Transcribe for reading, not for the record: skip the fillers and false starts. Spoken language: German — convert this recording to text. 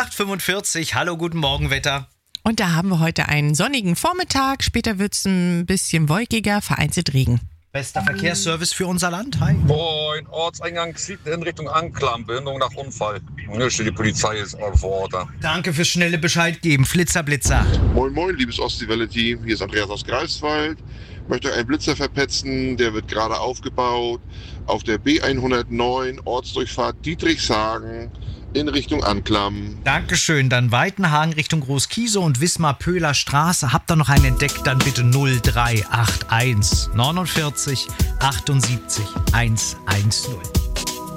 8:45. Hallo, guten Morgen, Wetter. Und da haben wir heute einen sonnigen Vormittag. Später wird es ein bisschen wolkiger, vereinzelt Regen. Bester Verkehrsservice für unser Land. Hi. Moin, Ortseingang zieht in Richtung Anklam, Behinderung nach Unfall. Hier steht die Polizei jetzt aber vor Ort da. Danke fürs schnelle Bescheid geben. Flitzer, Blitzer. Moin moin, liebes Ostsee-Welle-Team, hier ist Andreas aus Greifswald. Möchte einen Blitzer verpetzen, der wird gerade aufgebaut auf der B109 Ortsdurchfahrt Dietrichshagen in Richtung Anklam. Dankeschön. Dann Weitenhagen Richtung Großkiesow und Wismar-Pöhler Straße. Habt ihr noch einen entdeckt, dann bitte 0381 49 78 110.